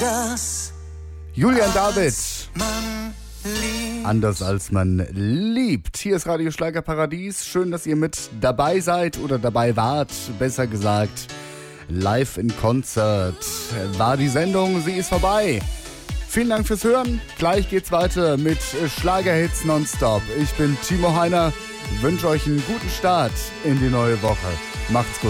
Julian David. Anders als man liebt. Hier ist Radio Schlagerparadies. Schön, dass ihr mit dabei seid oder dabei wart. Besser gesagt, live in Konzert war die Sendung. Sie ist vorbei. Vielen Dank fürs Hören. Gleich geht's weiter mit Schlagerhits nonstop. Ich bin Timo Heiner. Wünsche euch einen guten Start in die neue Woche. Macht's gut.